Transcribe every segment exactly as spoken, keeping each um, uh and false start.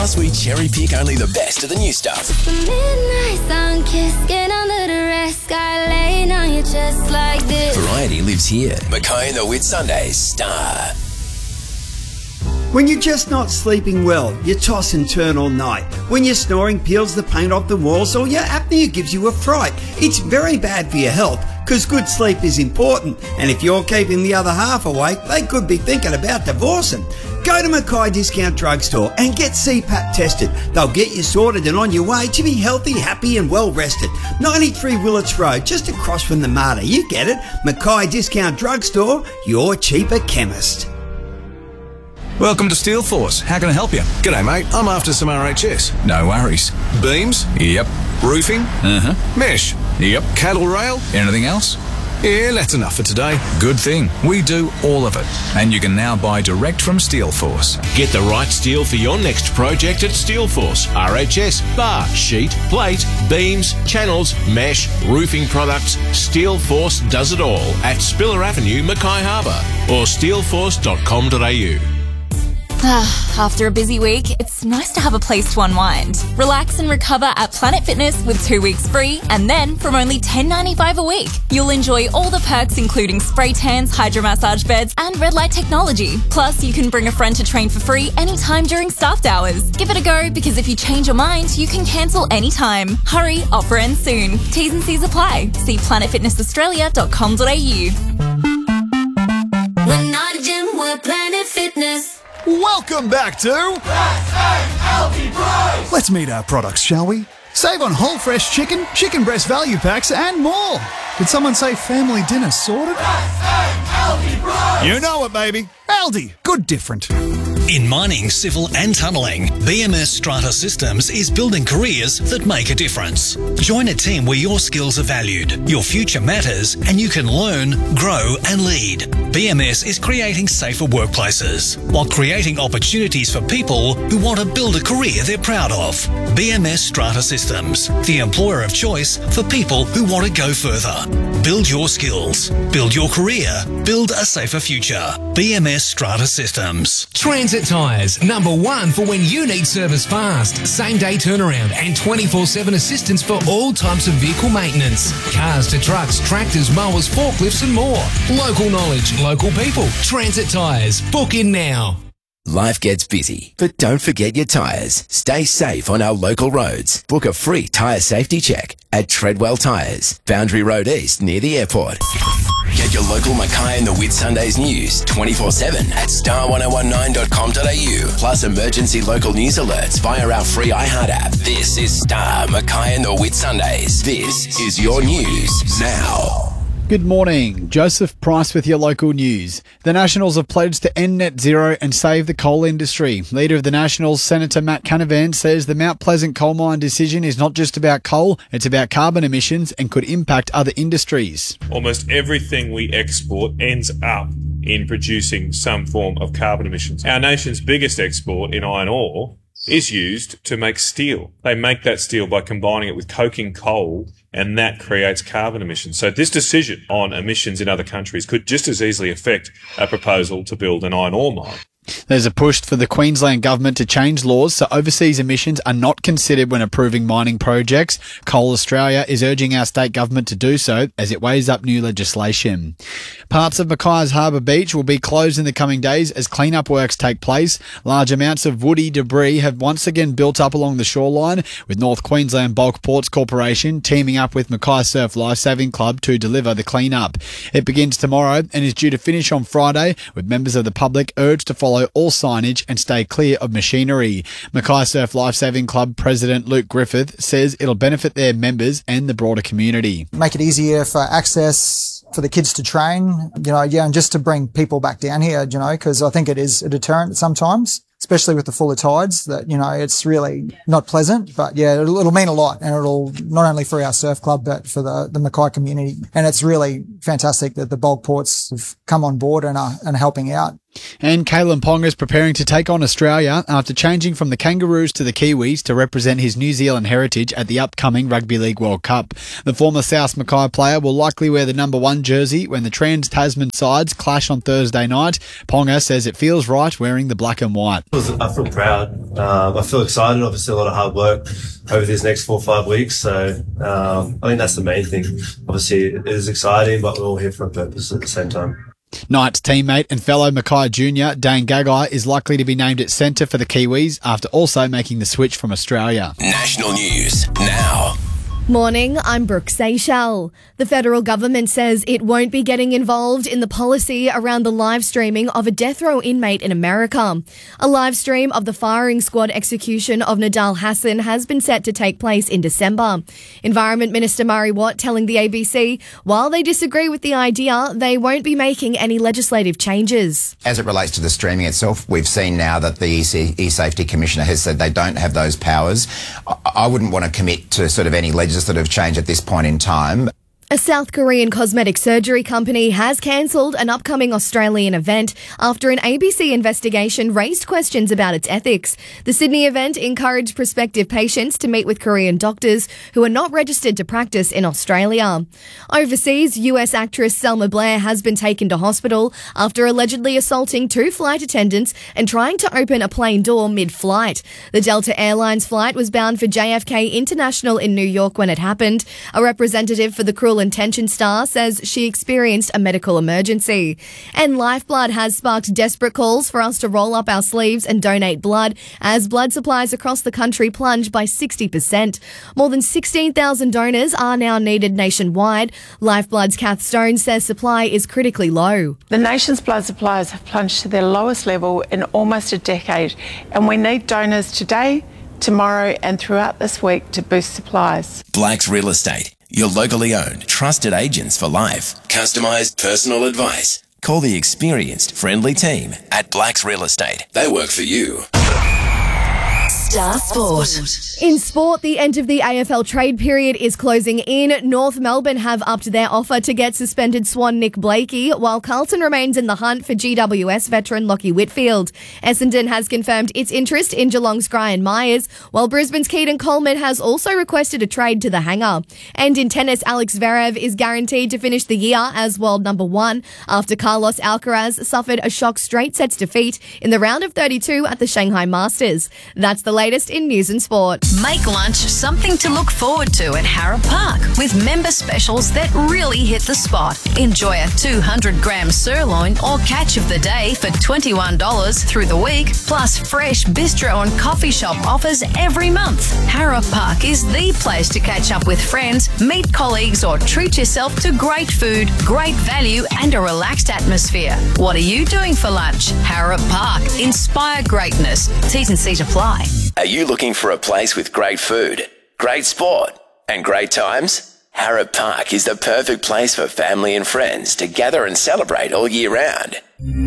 Plus, we cherry pick only the best of the new stuff. Midnight sun kiss, get under the rest, sky laying on your chest like this. Variety lives here. Mackay and the Whitsundays, Star. When you're just not sleeping well, you toss and turn all night. When your snoring peels the paint off the walls or your apnea gives you a fright. It's very bad for your health, because good sleep is important. And if you're keeping the other half awake, they could be thinking about divorcing. Go to Mackay Discount Drugstore and get C PAP tested. They'll get you sorted and on your way to be healthy, happy and well rested. ninety-three Willits Road, just across from the Mater. You get it. Mackay Discount Drugstore, your cheaper chemist. Welcome to Steel Force. How can I help you? G'day, mate. I'm after some R H S. No worries. Beams? Yep. Roofing? Uh-huh. Mesh? Yep. Cattle rail? Anything else? Yeah, that's enough for today. Good thing. We do all of it. And you can now buy direct from Steel Force. Get the right steel for your next project at Steel Force. R H S, bar, sheet, plate, beams, channels, mesh, roofing products. Steel Force does it all at Spiller Avenue, Mackay Harbour, or steel force dot com dot a u. After a busy week, it's nice to have a place to unwind. Relax and recover at Planet Fitness with two weeks free, and then from only ten dollars ninety-five a week, you'll enjoy all the perks including spray tans, hydromassage beds, and red light technology. Plus, you can bring a friend to train for free anytime during staffed hours. Give it a go, because if you change your mind, you can cancel anytime. Hurry, offer ends soon. T's and C's apply. See planet fitness australia dot com dot a u. We're not a gym, we're Planet Fitness. Welcome back to Let's meet our products, shall we? Save on whole fresh chicken, chicken breast value packs, and more. Did someone say family dinner sorted? You know it, baby. Aldi. Good different. In mining, civil and tunnelling, B M S Strata Systems is building careers that make a difference. Join a team where your skills are valued, your future matters, and you can learn, grow and lead. B M S is creating safer workplaces while creating opportunities for people who want to build a career they're proud of. B M S Strata Systems, the employer of choice for people who want to go further. Build your skills, build your career, build a safer future. B M S Strata Systems. Transit Tyres, number one for when you need service fast, same day turnaround and twenty-four seven assistance for all types of vehicle maintenance. Cars to trucks, tractors, mowers, forklifts and more. Local knowledge, local people. Transit Tyres. Book in now. Life gets busy, but don't forget your tyres. Stay safe on our local roads. Book a free tyre safety check at Treadwell Tyres, Boundary Road East near the airport. Get your local Mackay and the Whitsundays news twenty-four seven at star ten nineteen dot com dot a u. Plus emergency local news alerts via our free iHeart app. This is Star, Mackay and the Whitsundays. This is your news now. Good morning. Joseph Price with your local news. The Nationals have pledged to end net zero and save the coal industry. Leader of the Nationals, Senator Matt Canavan, says the Mount Pleasant coal mine decision is not just about coal, it's about carbon emissions and could impact other industries. Almost everything we export ends up in producing some form of carbon emissions. Our nation's biggest export in iron ore is used to make steel. They make that steel by combining it with coking coal, and that creates carbon emissions. So this decision on emissions in other countries could just as easily affect a proposal to build an iron ore mine. There's a push for the Queensland government to change laws so overseas emissions are not considered when approving mining projects. Coal Australia is urging our state government to do so as it weighs up new legislation. Parts of Mackay's Harbour Beach will be closed in the coming days as clean-up works take place. Large amounts of woody debris have once again built up along the shoreline, with North Queensland Bulk Ports Corporation teaming up with Mackay Surf Lifesaving Club to deliver the clean-up. It begins tomorrow and is due to finish on Friday, with members of the public urged to follow all signage and stay clear of machinery. Mackay Surf Lifesaving Club President Luke Griffith says it'll benefit their members and the broader community. Make it easier for access for the kids to train, you know, yeah, and just to bring people back down here, you know, because I think it is a deterrent sometimes, especially with the fuller tides, that, you know, it's really not pleasant. But yeah, it'll, it'll mean a lot, and it'll not only for our surf club, but for the, the Mackay community. And it's really fantastic that the bulk ports have come on board and are, and are helping out. And Kalen Ponga is preparing to take on Australia after changing from the Kangaroos to the Kiwis to represent his New Zealand heritage at the upcoming Rugby League World Cup. The former South Mackay player will likely wear the number one jersey when the Trans-Tasman sides clash on Thursday night. Ponga says it feels right wearing the black and white. I feel proud. Um, I feel excited. Obviously, a lot of hard work over these next four or five weeks. So um, I think that's the main thing. Obviously, it is exciting, but we're all here for a purpose at the same time. Knight's teammate and fellow Mackay junior Dane Gagai is likely to be named at centre for the Kiwis after also making the switch from Australia. National news now. Morning, I'm Brooke Seychelles. The federal government says it won't be getting involved in the policy around the live streaming of a death row inmate in America. A live stream of the firing squad execution of Nidal Hasan has been set to take place in December. Environment Minister Murray Watt telling the A B C, while they disagree with the idea, they won't be making any legislative changes. As it relates to the streaming itself, we've seen now that the E-Safety Commissioner has said they don't have those powers. I wouldn't want to commit to sort of any legislative legislative change at this point in time. A South Korean cosmetic surgery company has cancelled an upcoming Australian event after an A B C investigation raised questions about its ethics. The Sydney event encouraged prospective patients to meet with Korean doctors who are not registered to practice in Australia. Overseas, U S actress Selma Blair has been taken to hospital after allegedly assaulting two flight attendants and trying to open a plane door mid-flight. The Delta Airlines flight was bound for J F K International in New York when it happened. A representative for the Cruel Intention star says she experienced a medical emergency. And Lifeblood has sparked desperate calls for us to roll up our sleeves and donate blood as blood supplies across the country plunge by sixty percent. More than sixteen thousand donors are now needed nationwide. Lifeblood's Kath Stone says supply is critically low. The nation's blood supplies have plunged to their lowest level in almost a decade, and we need donors today, tomorrow and throughout this week to boost supplies. Blacks Real Estate. Your locally owned, trusted agents for life. Customised personal advice. Call the experienced, friendly team at Blacks Real Estate. They work for you. Star Sport. In sport, the end of the A F L trade period is closing in. North Melbourne have upped their offer to get suspended Swan Nick Blakey, while Carlton remains in the hunt for G W S veteran Lockie Whitfield. Essendon has confirmed its interest in Geelong's Brian Myers, while Brisbane's Keaton Coleman has also requested a trade to the hangar. And in tennis, Alex Zverev is guaranteed to finish the year as world number one after Carlos Alcaraz suffered a shock straight sets defeat in the round of thirty-two at the Shanghai Masters. That's the latest in news and sport. Make lunch something to look forward to at Harrop Park with member specials that really hit the spot. Enjoy a two hundred gram sirloin or catch of the day for twenty-one dollars through the week, plus fresh bistro and coffee shop offers every month. Harrop Park is the place to catch up with friends, meet colleagues or treat yourself to great food, great value and a relaxed atmosphere. What are you doing for lunch? Harrop Park. Inspire greatness. T's and C's apply. Are you looking for a place with great food, great sport, and great times? Harrop Park is the perfect place for family and friends to gather and celebrate all year round.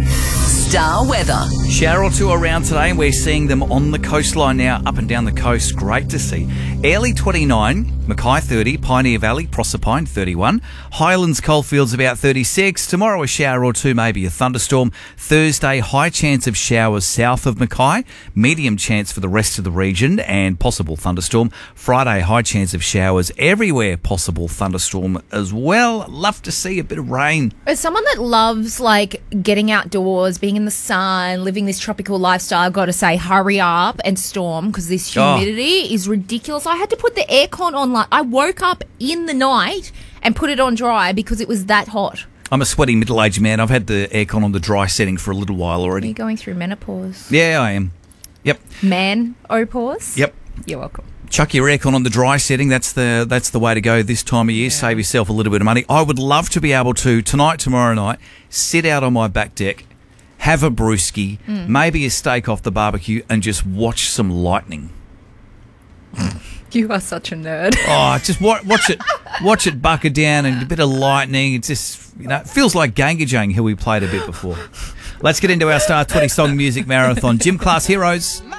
Star weather. Shower or two around today, and we're seeing them on the coastline now, up and down the coast. Great to see. Airlie twenty-nine, Mackay thirty, Pioneer Valley, Proserpine thirty-one, Highlands Coalfields about thirty-six. Tomorrow a shower or two, maybe a thunderstorm. Thursday, high chance of showers south of Mackay, medium chance for the rest of the region and possible thunderstorm. Friday, high chance of showers everywhere, possible thunderstorm as well. Love to see a bit of rain. As someone that loves like getting outdoors, being in the sun, living this tropical lifestyle, I've got to say, hurry up and storm because this humidity oh. is ridiculous. I had to put the aircon on. Like I woke up in the night and put it on dry because it was that hot. I'm a sweaty middle-aged man. I've had the aircon on the dry setting for a little while already. You're going through menopause. Yeah, I am. Yep. Man-opause? Yep. You're welcome. Chuck your aircon on the dry setting. That's the that's the way to go this time of year. Yeah. Save yourself a little bit of money. I would love to be able to, tonight, tomorrow night, sit out on my back deck, have a brewski, mm. maybe a steak off the barbecue, and just watch some lightning. You are such a nerd. Oh, just watch, watch it, watch it bucket down and a bit of lightning. It just, you know, it feels like Gangajang, who we played a bit before. Let's get into our Star twenty song music marathon. Gym Class Heroes.